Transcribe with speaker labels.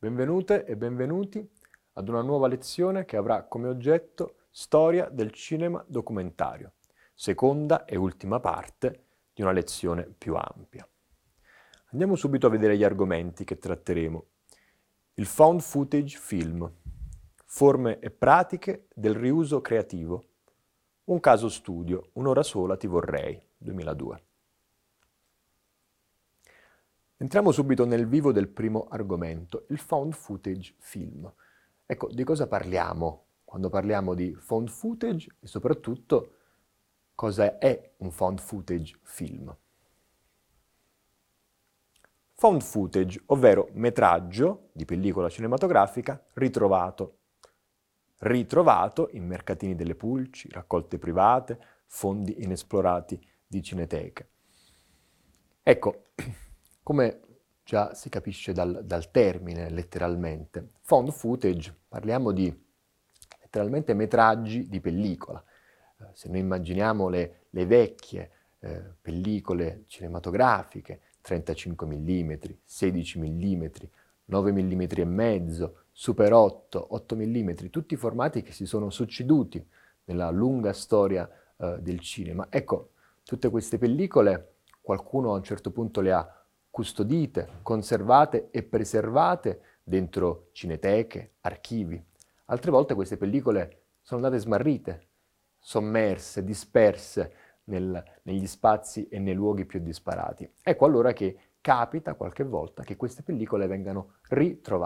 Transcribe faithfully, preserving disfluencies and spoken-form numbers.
Speaker 1: Benvenute e benvenuti ad una nuova lezione che avrà come oggetto Storia del cinema documentario, seconda e ultima parte di una lezione più ampia. Andiamo subito a vedere gli argomenti che tratteremo. Il found footage film, forme e pratiche del riuso creativo, un caso studio, un'ora sola ti vorrei, duemiladue. Entriamo subito nel vivo del primo argomento, il found footage film. Ecco, di cosa parliamo quando parliamo di found footage e soprattutto cosa è un found footage film? Found footage, ovvero metraggio di pellicola cinematografica ritrovato. Ritrovato in mercatini delle pulci, raccolte private, fondi inesplorati di cineteche. Ecco, come già si capisce dal, dal termine letteralmente, found footage, parliamo di letteralmente metraggi di pellicola. Eh, se noi immaginiamo le, le vecchie eh, pellicole cinematografiche, trentacinque millimetri, sedici millimetri, nove millimetri e mezzo, Super otto, otto millimetri, tutti i formati che si sono succeduti nella lunga storia eh, del cinema. Ecco, tutte queste pellicole qualcuno a un certo punto le ha custodite, conservate e preservate dentro cineteche, archivi. Altre volte queste pellicole sono andate smarrite, sommerse, disperse nel, negli spazi e nei luoghi più disparati. Ecco allora che capita qualche volta che queste pellicole vengano ritrovate.